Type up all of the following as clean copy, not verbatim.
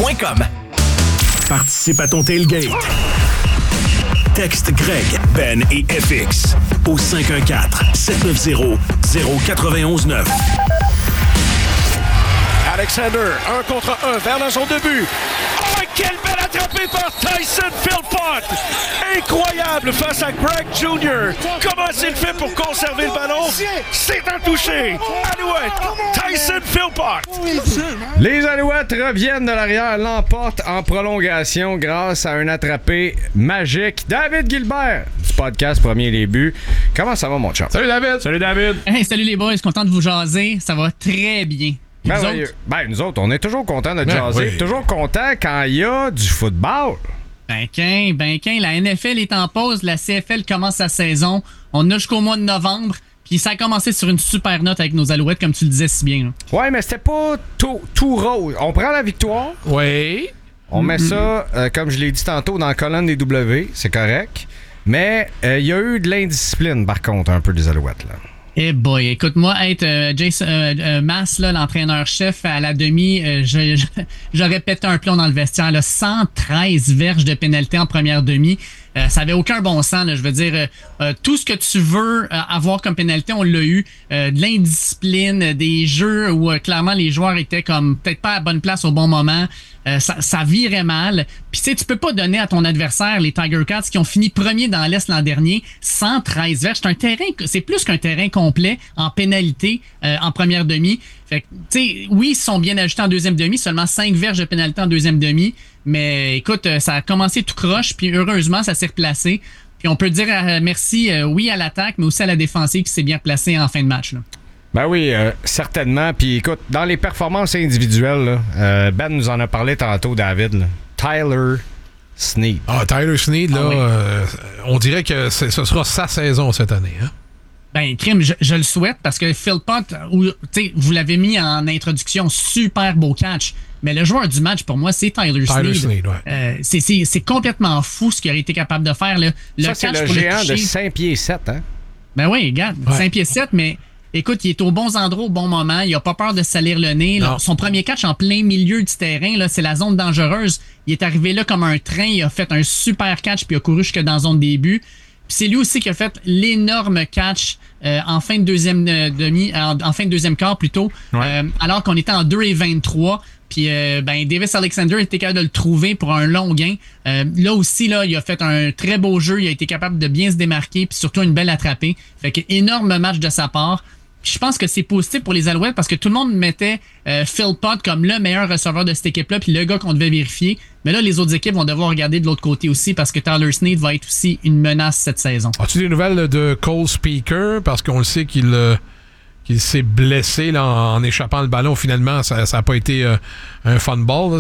alouettes.com. Participe à ton tailgate. Texte Greg, Ben et FX au 514-790-0919. Alexander, 1 contre 1, vers la zone de but. Oh, quelle belle attrapée par Tyson Philpott! Incroyable face à Greg Jr. Comment s'il fait pour conserver le ballon? C'est un touché! Alouette, Tyson Philpott! Les Alouettes reviennent de l'arrière, l'emportent en prolongation grâce à un attrapé magique. David Gilbert du podcast Premier les buts. Comment ça va, mon chum? Salut David! Salut David! Hey, salut les boys, content de vous jaser. Ça va très bien. Nous autres, on est toujours contents de jaser. Oui. Toujours contents quand il y a du football. Ben qu'un, la NFL est en pause, la CFL commence sa saison. On a jusqu'au mois de novembre. Puis ça a commencé sur une super note avec nos Alouettes, comme tu le disais si bien. Là. Ouais, mais c'était pas tout rose. On prend la victoire. Oui. On met ça, comme je l'ai dit tantôt, dans la colonne des W. C'est correct. Mais il y a eu de l'indiscipline, par contre, un peu des Alouettes, là. Eh boy, écoute-moi, être Jason Mass, là, l'entraîneur-chef à la demi, j'aurais pété un plomb dans le vestiaire. Là, 113 verges de pénalité en première demi. Ça avait aucun bon sens. Là. Je veux dire, tout ce que tu veux avoir comme pénalité, on l'a eu. De l'indiscipline, des jeux où clairement les joueurs étaient comme peut-être pas à la bonne place au bon moment. Ça virait mal. Puis tu sais, tu peux pas donner à ton adversaire, les Tiger Cats, qui ont fini premier dans l'Est l'an dernier, 113 verges. C'est plus qu'un terrain complet en pénalité en première demi. Fait que, tu sais, oui, ils sont bien ajustés en deuxième demi, seulement 5 verges de pénalité en deuxième demi. Mais écoute, ça a commencé tout croche, puis heureusement, ça s'est replacé. Puis on peut dire merci, oui, à l'attaque, mais aussi à la défensive qui s'est bien placée en fin de match. Là. Ben oui, certainement. Puis écoute, dans les performances individuelles, là, Ben nous en a parlé tantôt, David. Là. Tyler Snead. Ah, Tyler Snead, là, on dirait que ce sera sa saison cette année. Hein? Ben, crime, je le souhaite parce que Philpott, vous l'avez mis en introduction, super beau catch. Mais le joueur du match, pour moi, c'est Tyler Snead. Ouais. C'est complètement fou ce qu'il aurait été capable de faire. Là. Ça, c'est le géant de 5 pieds 7, hein? Ben oui, regarde, 5 pieds 7, mais écoute, il est aux bons endroits au bon moment. Il a pas peur de salir le nez. Là. Son premier catch en plein milieu du terrain, là, c'est la zone dangereuse. Il est arrivé là comme un train. Il a fait un super catch puis il a couru jusque dans la zone début. Puis c'est lui aussi qui a fait l'énorme catch en fin de deuxième en fin de deuxième quart plutôt, alors qu'on était en 2-23. Puis Davis Alexander était capable de le trouver pour un long gain. Là aussi, là, il a fait un très beau jeu. Il a été capable de bien se démarquer, puis surtout une belle attrapée. Fait que énorme match de sa part. Puis je pense que c'est positif pour les Alouettes parce que tout le monde mettait Philpott comme le meilleur receveur de cette équipe-là, puis le gars qu'on devait vérifier. Mais là, les autres équipes vont devoir regarder de l'autre côté aussi parce que Tyler Snead va être aussi une menace cette saison. As-tu des nouvelles de Cole Speaker? Parce qu'on le sait qu'il s'est blessé là, en échappant le ballon. Finalement, ça n'a pas été un fun ball.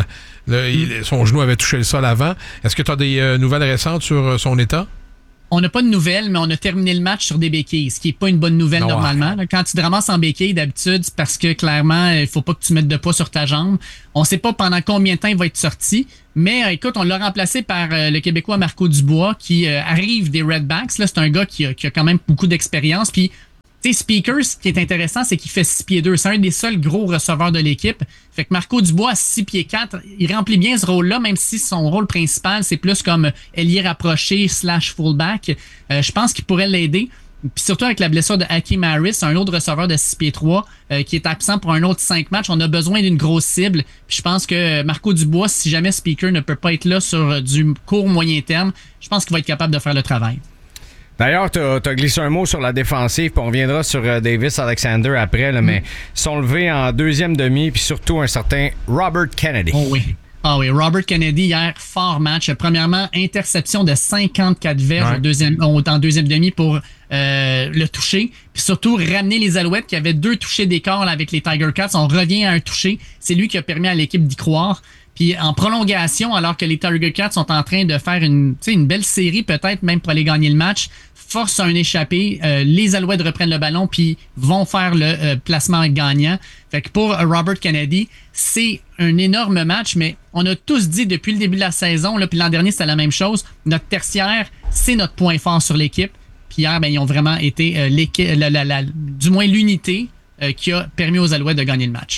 Son genou avait touché le sol avant. Est-ce que tu as des nouvelles récentes sur son état? On n'a pas de nouvelles, mais on a terminé le match sur des béquilles, ce qui n'est pas une bonne nouvelle normalement. Quand tu te ramasses en béquille, d'habitude, c'est parce que clairement, il faut pas que tu mettes de poids sur ta jambe. On ne sait pas pendant combien de temps il va être sorti, mais écoute, on l'a remplacé par le Québécois Marco Dubois qui arrive des Redbacks. Là, c'est un gars qui a quand même beaucoup d'expérience. Puis, tu sais, Speakers, ce qui est intéressant, c'est qu'il fait 6 pieds 2. C'est un des seuls gros receveurs de l'équipe. Fait que Marco Dubois, à 6 pieds 4, il remplit bien ce rôle-là, même si son rôle principal, c'est plus comme ailier rapproché / fullback. Je pense qu'il pourrait l'aider. Puis surtout avec la blessure de Hakeem Harris, un autre receveur de 6 pieds 3 qui est absent pour un autre 5 matchs. On a besoin d'une grosse cible. Puis je pense que Marco Dubois, si jamais Speaker ne peut pas être là sur du court moyen terme, je pense qu'il va être capable de faire le travail. D'ailleurs, t'as glissé un mot sur la défensive, puis on reviendra sur Davis Alexander après, là, mais ils sont levés en deuxième demi, puis surtout un certain Robert Kennedy. Oh oui. Ah oui, Robert Kennedy, hier, fort match. Premièrement, interception de 54 verges en deuxième demi pour le toucher. Puis surtout, ramener les Alouettes qui avaient 2 touchés d'écart là, avec les Tiger Cats. On revient à un touché. C'est lui qui a permis à l'équipe d'y croire. Puis en prolongation, alors que les Tiger Cats sont en train de faire une belle série, peut-être même pour aller gagner le match, force un échappé, les Alouettes reprennent le ballon puis vont faire le placement gagnant. Fait que pour Robert Kennedy, c'est un énorme match, mais on a tous dit depuis le début de la saison, là, puis l'an dernier c'était la même chose, notre tertiaire, c'est notre point fort sur l'équipe. Puis hier, ils ont vraiment été du moins l'unité qui a permis aux Alouettes de gagner le match.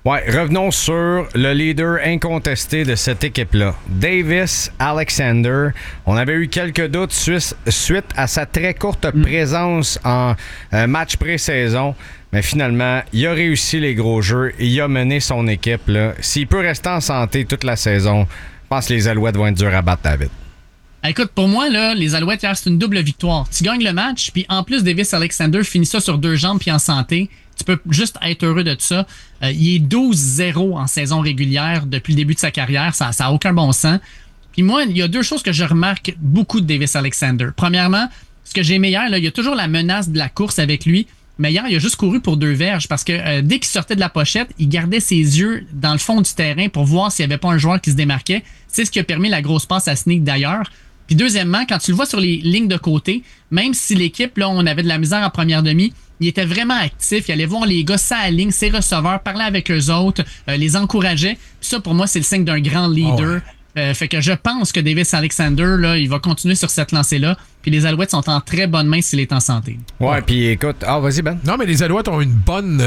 Ouais, revenons sur le leader incontesté de cette équipe-là. Davis Alexander. On avait eu quelques doutes suite à sa très courte présence en match pré-saison. Mais finalement, il a réussi les gros jeux et il a mené son équipe. Là. S'il peut rester en santé toute la saison, je pense que les Alouettes vont être durs à battre, David. Écoute, pour moi, là, les Alouettes, hier, c'est une double victoire. Tu gagnes le match, puis en plus, Davis Alexander finit ça sur 2 jambes puis en santé. Tu peux juste être heureux de ça. Il est 12-0 en saison régulière depuis le début de sa carrière. Ça n'a aucun bon sens. Puis moi, il y a 2 choses que je remarque beaucoup de Davis Alexander. Premièrement, ce que j'ai aimé hier, là, il y a toujours la menace de la course avec lui. Mais hier, il a juste couru pour 2 verges parce que dès qu'il sortait de la pochette, il gardait ses yeux dans le fond du terrain pour voir s'il n'y avait pas un joueur qui se démarquait. C'est ce qui a permis la grosse passe à Sneak d'ailleurs. Puis deuxièmement, quand tu le vois sur les lignes de côté, même si l'équipe, là, on avait de la misère en première demi, il était vraiment actif. Il allait voir les gars sa ligne, ses receveurs, parler avec eux autres, les encourageait. Puis ça, pour moi, c'est le signe d'un grand leader. Fait que je pense que Davis Alexander, là, il va continuer sur cette lancée-là. Puis les Alouettes sont en très bonne main s'il est en santé. Ouais, puis écoute... vas-y, Ben. Non, mais les Alouettes ont une bonne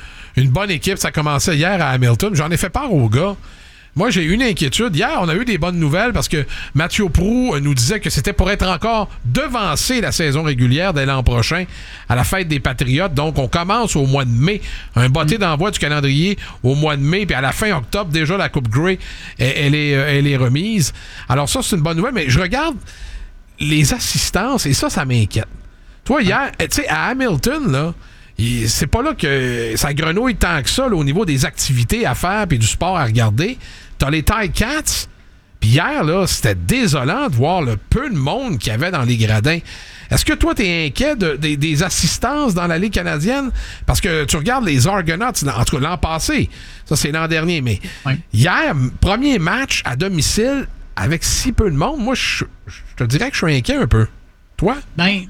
équipe. Ça commençait hier à Hamilton. J'en ai fait part aux gars. Moi, j'ai eu une inquiétude. Hier, on a eu des bonnes nouvelles parce que Mathieu Proulx nous disait que c'était pour être encore devancé la saison régulière dès l'an prochain à la fête des Patriotes. Donc, on commence au mois de mai. Un botté d'envoi du calendrier au mois de mai. Puis à la fin octobre, déjà, la Coupe Grey, elle est remise. Alors ça, c'est une bonne nouvelle. Mais je regarde les assistances et ça m'inquiète. Toi, hier, tu sais, à Hamilton, là, c'est pas là que ça grenouille tant que ça là, au niveau des activités à faire puis du sport à regarder. T'as les Ticats. Puis hier, là, c'était désolant de voir le peu de monde qu'il y avait dans les gradins. Est-ce que toi, t'es inquiet des assistances dans la Ligue canadienne? Parce que tu regardes les Argonauts, en tout cas l'an passé, ça c'est l'an dernier, mais hier, premier match à domicile avec si peu de monde, moi, je te dirais que je suis inquiet un peu. Toi? Ben...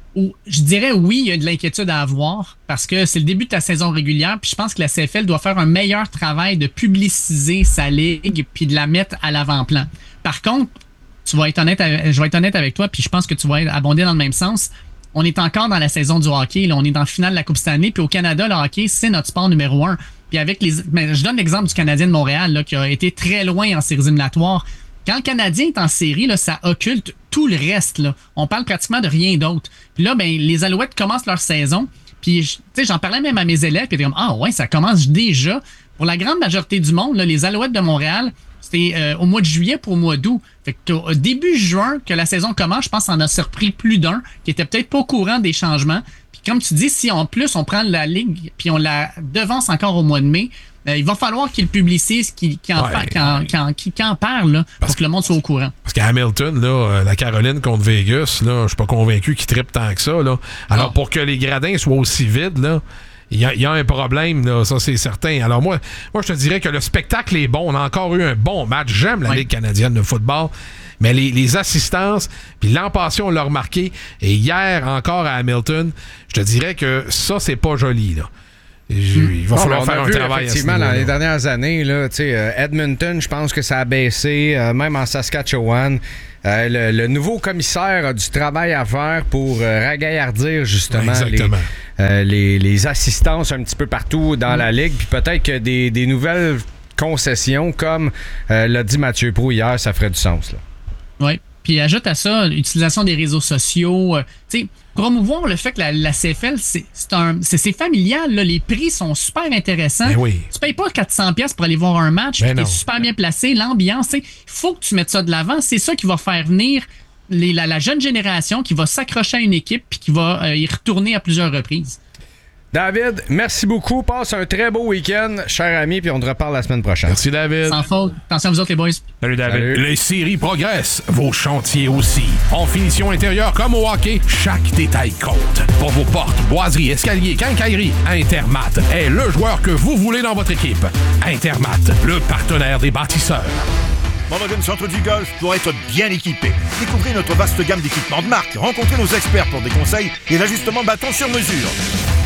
Je dirais oui, il y a de l'inquiétude à avoir parce que c'est le début de ta saison régulière puis je pense que la CFL doit faire un meilleur travail de publiciser sa ligue puis de la mettre à l'avant-plan. Par contre, je vais être honnête avec toi puis je pense que tu vas abonder dans le même sens. On est encore dans la saison du hockey. Là, on est dans le final de la Coupe Stanley puis au Canada, le hockey, c'est notre sport numéro 1. Puis avec je donne l'exemple du Canadien de Montréal là, qui a été très loin en séries éliminatoires. Quand le Canadien est en série, là, ça occulte tout le reste. Là. On parle pratiquement de rien d'autre. Puis là, ben, les Alouettes commencent leur saison. Puis, j'en parlais même à mes élèves. Puis ils étaient comme, ah ouais, ça commence déjà. Pour la grande majorité du monde, là, les Alouettes de Montréal, c'était au mois de juillet pour au mois d'août. Fait que au début juin, que la saison commence, je pense qu'on en a surpris plus d'un qui était peut-être pas au courant des changements. Puis comme tu dis, si en plus on prend la ligue puis on la devance encore au mois de mai, il va falloir qu'il publicise, qu'il en parle là, pour que le monde soit au courant. Parce qu'à Hamilton, là, la Caroline contre Vegas, là, je suis pas convaincu qu'il trippe tant que ça. Là. Alors pour que les gradins soient aussi vides, là, il y a un problème, là, ça c'est certain. Alors moi, je te dirais que le spectacle est bon. On a encore eu un bon match. J'aime la Ligue canadienne de football. Mais les assistances, puis l'an passé, on l'a remarqué, et hier encore à Hamilton, je te dirais que ça, c'est pas joli, là. Il va falloir faire un travail effectivement, dans les dernières années, là, Edmonton, je pense que ça a baissé, même en Saskatchewan. Le nouveau commissaire a du travail à faire pour ragaillardir justement les assistances un petit peu partout dans la Ligue. Puis peut-être que des nouvelles concessions, comme l'a dit Mathieu Proulx hier, ça ferait du sens. Oui. Puis ajoute à ça l'utilisation des réseaux sociaux. Promouvoir le fait que la CFL, c'est familial. Là. Les prix sont super intéressants. Ben oui. Tu payes pas 400$ pour aller voir un match. Ben tu es super bien placé. L'ambiance, il faut que tu mettes ça de l'avant. C'est ça qui va faire venir la jeune génération qui va s'accrocher à une équipe puis qui va y retourner à plusieurs reprises. David, merci beaucoup. Passe un très beau week-end, cher ami, puis on te reparle la semaine prochaine. Merci, David. Sans faute. Attention à vous autres, les boys. Salut, David. Salut. Les séries progressent, vos chantiers aussi. En finition intérieure comme au hockey, chaque détail compte. Pour vos portes, boiseries, escaliers, quincailleries, Intermat est le joueur que vous voulez dans votre équipe. Intermat, le partenaire des bâtisseurs. Monodine Centre du Golf pour être bien équipé. Découvrez notre vaste gamme d'équipements de marque. Rencontrez nos experts pour des conseils et l'ajustement bâton sur mesure.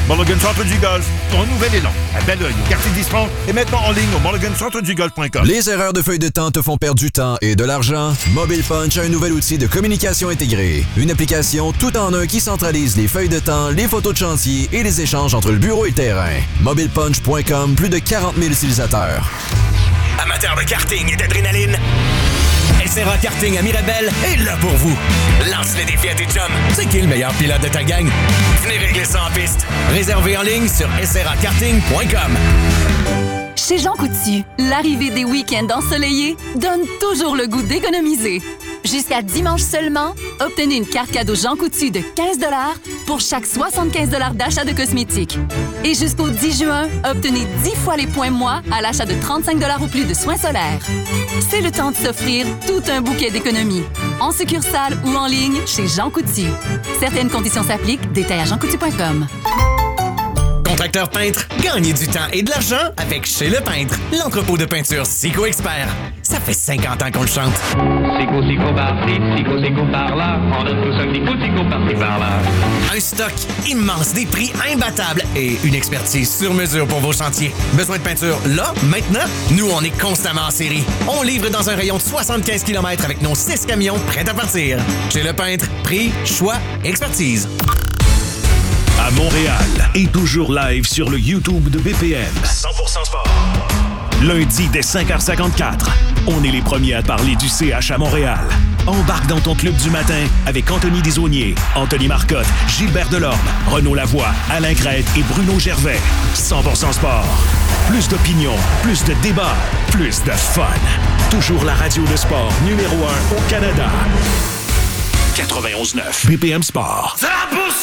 Mulligan Centre du Golf, pour un nouvel élan. À Belleuil, au quartier d'Eastmont et maintenant en ligne au mulligancentredugolf.com. Les erreurs de feuilles de temps te font perdre du temps et de l'argent? Mobile Punch a un nouvel outil de communication intégrée. Une application tout en un qui centralise les feuilles de temps, les photos de chantier et les échanges entre le bureau et le terrain. MobilePunch.com, plus de 40 000 utilisateurs. Amateurs de karting et d'adrénaline, SRA Karting à Mirabel est là pour vous. Lance le défi à tes chums. C'est qui le meilleur pilote de ta gang? Venez régler ça en piste. Réservez en ligne sur srakarting.com. Chez Jean Coutu, l'arrivée des week-ends ensoleillés donne toujours le goût d'économiser. Jusqu'à dimanche seulement, obtenez une carte cadeau Jean Coutu de 15 $ pour chaque 75 $ d'achat de cosmétiques. Et jusqu'au 10 juin, obtenez 10 fois les points moi à l'achat de 35 $ ou plus de soins solaires. C'est le temps de s'offrir tout un bouquet d'économies. En succursale ou en ligne chez Jean Coutu. Certaines conditions s'appliquent. Détails à jeancoutu.com. Contracteur peintre, gagnez du temps et de l'argent avec Chez Le Peintre, l'entrepôt de peinture Sico Expert. Ça fait 50 ans qu'on le chante. Sico, Sico par-ci, Sico, Sico par-là. On donne tous un petit coup, Sico par-ci, par-là. Un stock immense, des prix imbattables et une expertise sur mesure pour vos chantiers. Besoin de peinture là, maintenant? Nous, on est constamment en série. On livre dans un rayon de 75 km avec nos 6 camions prêts à partir. Chez Le Peintre, prix, choix, expertise. À Montréal et toujours live sur le YouTube de BPM. 100% sport. Lundi dès 5h54, on est les premiers à parler du CH à Montréal. Embarque dans ton club du matin avec Anthony Desaulniers, Anthony Marcotte, Gilbert Delorme, Renaud Lavoie, Alain Crête et Bruno Gervais. 100% sport. Plus d'opinion, plus de débats, plus de fun. Toujours la radio de sport numéro 1 au Canada. 91.9 BPM Sport. 100%